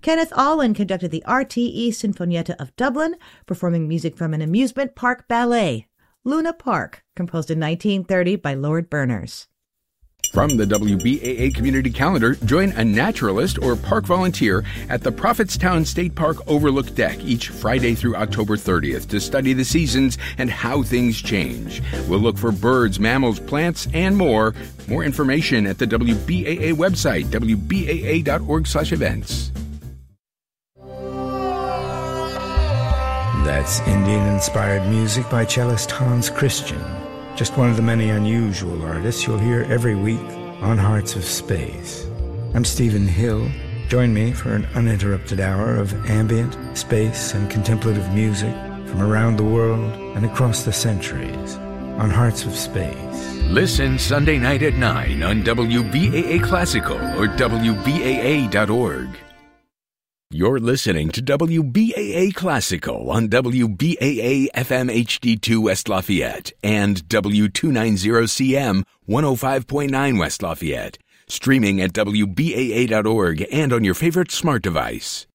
Kenneth Allen conducted the RTE Sinfonietta of Dublin, performing music from an amusement park ballet, Luna Park, composed in 1930 by Lord Berners. From the WBAA Community Calendar, join a naturalist or park volunteer at the Prophetstown State Park Overlook Deck each Friday through October 30th to study the seasons and how things change. We'll look for birds, mammals, plants, and more. More information at the WBAA website, wbaa.org/events. That's Indian-inspired music by cellist Hans Christian. Just one of the many unusual artists you'll hear every week on Hearts of Space. I'm Stephen Hill. Join me for an uninterrupted hour of ambient, space, and contemplative music from around the world and across the centuries on Hearts of Space. Listen Sunday night at 9 on WBAA Classical or WBAA.org. You're listening to WBAA Classical on WBAA FM HD2 West Lafayette and W290CM 105.9 West Lafayette. Streaming at WBAA.org and on your favorite smart device.